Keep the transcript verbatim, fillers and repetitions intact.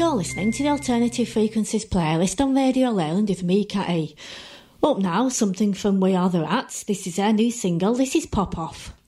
You're listening to the Alternative Frequencies playlist on Radio Leyland with me, Catty. Up now, something from We Are The Rats. This is their new single. This is Pop Off.